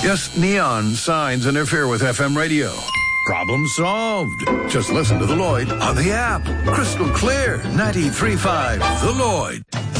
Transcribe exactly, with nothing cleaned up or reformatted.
Yes, neon signs interfere with F M radio. Problem solved. Just listen to The Lloyd on the app. Crystal clear. ninety-three point five The Lloyd.